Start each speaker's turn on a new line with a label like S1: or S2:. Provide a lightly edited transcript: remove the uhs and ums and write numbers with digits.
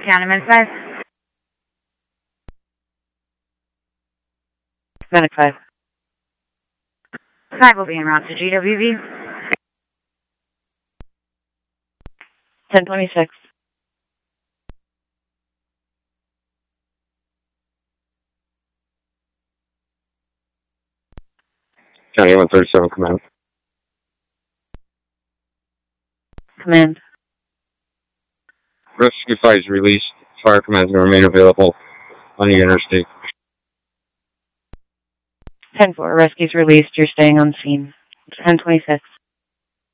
S1: County, Medic 5.
S2: Medic 5.
S1: 5 will be en route to GWV.
S2: 1026.
S3: County 137, command.
S2: Command.
S3: Rescue 5 is released. Fire commands will remain available on the interstate.
S2: 10-4, rescue's released. You're staying on scene. 1026.